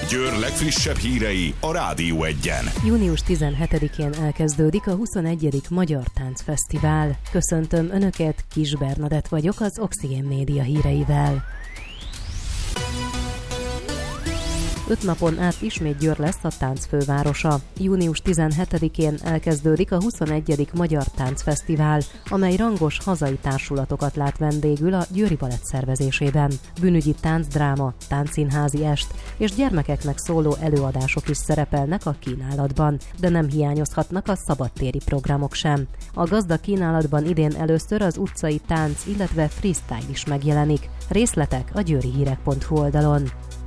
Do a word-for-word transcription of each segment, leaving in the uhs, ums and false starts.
Győr legfrissebb hírei a Rádió Egyen. június tizenhetedikén elkezdődik a huszonegyedik Magyar Táncfesztivál. Köszöntöm Önöket, Kis Bernadett vagyok az Oxigén Média híreivel. Öt napon át ismét Győr lesz a tánc fővárosa. június tizenhetedikén elkezdődik a huszonegyedik Magyar Táncfesztivál, amely rangos hazai társulatokat lát vendégül a Győri Balett szervezésében. Bűnügyi táncdráma, táncszínházi est és gyermekeknek szóló előadások is szerepelnek a kínálatban, de nem hiányozhatnak a szabadtéri programok sem. A gazdag kínálatban idén először az utcai tánc, illetve freestyle is megjelenik. Részletek a győrihírek pont hu oldalon.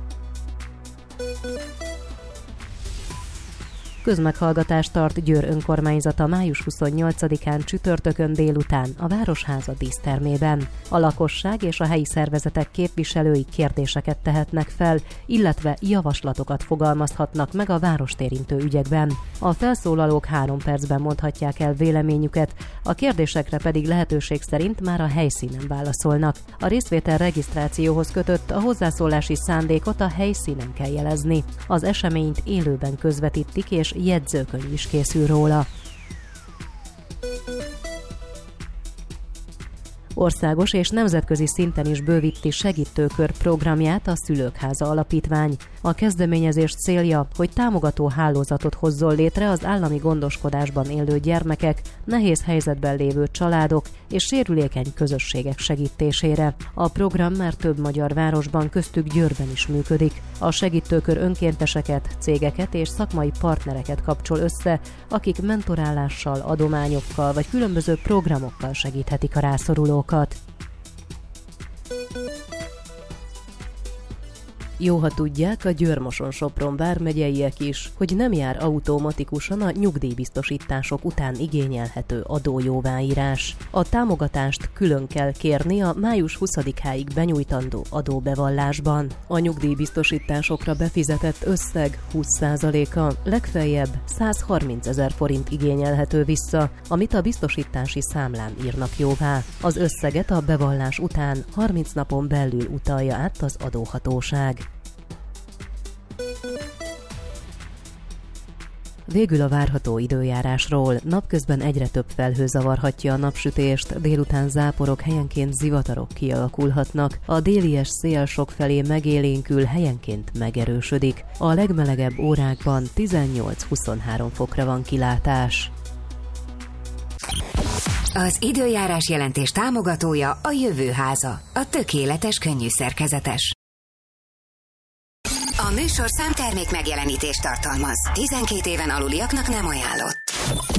Közmeghallgatást tart Győr önkormányzata május huszonnyolcadikán csütörtökön délután a Városháza dísztermében. A lakosság és a helyi szervezetek képviselői kérdéseket tehetnek fel, illetve javaslatokat fogalmazhatnak meg a várost érintő ügyekben. A felszólalók három percben mondhatják el véleményüket, a kérdésekre pedig lehetőség szerint már a helyszínen válaszolnak. A részvétel regisztrációhoz kötött a hozzászólási szándékot a helyszínen kell jelezni. Az eseményt élőben közvetítik és jegyzőkönyv is készül róla. Országos és nemzetközi szinten is bővíti segítőkör programját a Szülőkháza Alapítvány. A kezdeményezés célja, hogy támogató hálózatot hozzon létre az állami gondoskodásban élő gyermekek, nehéz helyzetben lévő családok és sérülékeny közösségek segítésére. A program már több magyar városban, köztük Győrben is működik. A segítőkör önkénteseket, cégeket és szakmai partnereket kapcsol össze, akik mentorálással, adományokkal vagy különböző programokkal segíthetik a rászorulókat. Jó, ha tudják, a Győr-Moson-Sopron vármegyeiek is, hogy nem jár automatikusan a nyugdíjbiztosítások után igényelhető adójóváírás. A támogatást külön kell kérni a május huszadikáig benyújtandó adóbevallásban. A nyugdíjbiztosításokra befizetett összeg húsz százaléka, legfeljebb százharmincezer forint igényelhető vissza, amit a biztosítási számlán írnak jóvá. Az összeget a bevallás után harminc napon belül utalja át az adóhatóság. Végül a várható időjárásról. Napközben egyre több felhő zavarhatja a napsütést, délután záporok, helyenként zivatarok kialakulhatnak. A délies szél sokfelé megélénkül, helyenként megerősödik. A legmelegebb órákban tizennyolc-huszonhárom fokra van kilátás. Az időjárás jelentés támogatója a Jövőháza, a tökéletes könnyűszerkezetes. A műsor számtermék megjelenítést tartalmaz. tizenkét éven aluliaknak nem ajánlott.